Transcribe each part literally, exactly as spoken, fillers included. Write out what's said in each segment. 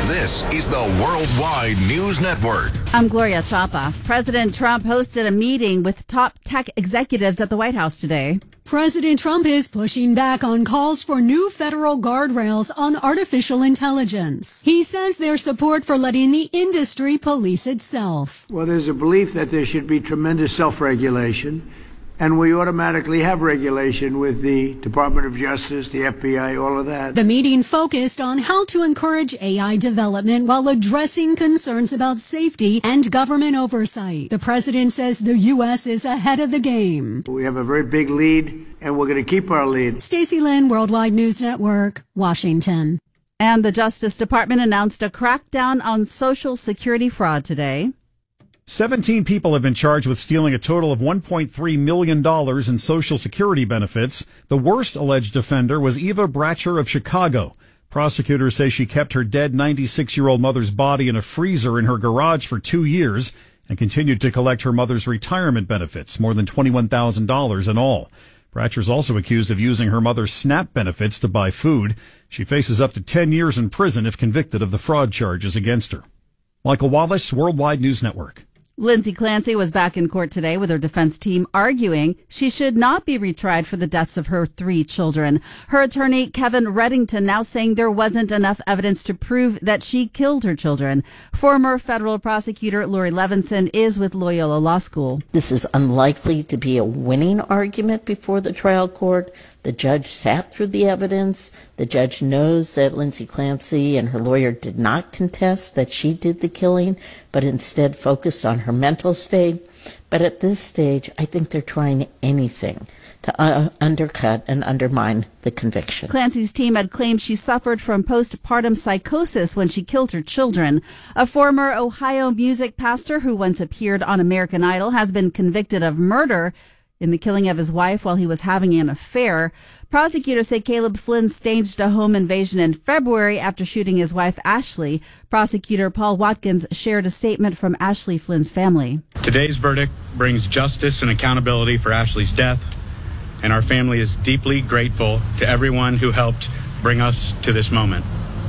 This is the Worldwide News Network. I'm Gloria Chapa. President Trump hosted a meeting with top tech executives at the White House today. President Trump is pushing back on calls for new federal guardrails on artificial intelligence. He says there's support for letting the industry police itself. Well, there's a belief that there should be tremendous self-regulation, and we automatically have regulation with the Department of Justice, the F B I, all of that. The meeting focused on how to encourage A I development while addressing concerns about safety and government oversight. The president says the U S is ahead of the game. We have a very big lead, and we're going to keep our lead. Stacey Lynn, Worldwide News Network, Washington. And the Justice Department announced a crackdown on Social Security fraud today. seventeen people have been charged with stealing a total of one point three million dollars in Social Security benefits. The worst alleged offender was Eva Bratcher of Chicago. Prosecutors say she kept her dead ninety-six-year-old mother's body in a freezer in her garage for two years and continued to collect her mother's retirement benefits, more than twenty-one thousand dollars in all. Bratcher's also accused of using her mother's SNAP benefits to buy food. She faces up to ten years in prison if convicted of the fraud charges against her. Michael Wallace, Worldwide News Network. Lindsay Clancy was back in court today with her defense team arguing she should not be retried for the deaths of her three children. Her attorney, Kevin Reddington, now saying there wasn't enough evidence to prove that she killed her children. Former federal prosecutor Lori Levinson is with Loyola Law School. This is unlikely to be a winning argument before the trial court. The judge sat through the evidence. The judge knows that Lindsay Clancy and her lawyer did not contest that she did the killing, but instead focused on her mental state. But at this stage, I think they're trying anything to uh, undercut and undermine the conviction. Clancy's team had claimed she suffered from postpartum psychosis when she killed her children. A former Ohio music pastor who once appeared on American Idol has been convicted of murder in the killing of his wife while he was having an affair. Prosecutors say Caleb Flynn staged a home invasion in February after shooting his wife, Ashley. Prosecutor Paul Watkins shared a statement from Ashley Flynn's family. Today's verdict brings justice and accountability for Ashley's death, and our family is deeply grateful to everyone who helped bring us to this moment.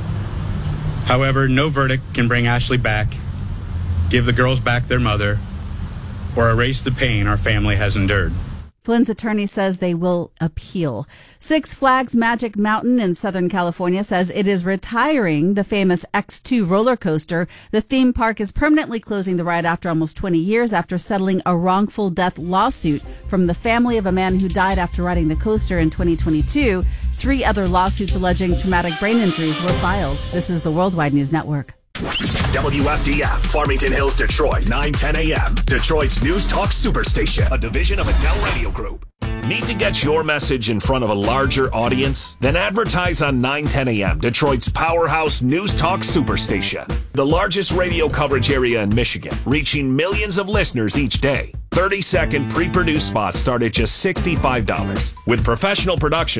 However, no verdict can bring Ashley back, give the girls back their mother, or erase the pain our family has endured. Flynn's attorney says they will appeal. Six Flags Magic Mountain in Southern California says it is retiring the famous X two roller coaster. The theme park is permanently closing the ride after almost twenty years after settling a wrongful death lawsuit from the family of a man who died after riding the coaster in twenty twenty-two. Three other lawsuits alleging traumatic brain injuries were filed. This is the Worldwide News Network. W F D F, Farmington Hills, Detroit, nine ten a.m. Detroit's News Talk Superstation, a division of Adele Radio Group. Need to get your message in front of a larger audience? Then advertise on nine ten a.m., Detroit's powerhouse News Talk Superstation. The largest radio coverage area in Michigan, reaching millions of listeners each day. thirty-second pre-produced spots start at just sixty-five dollars. With professional production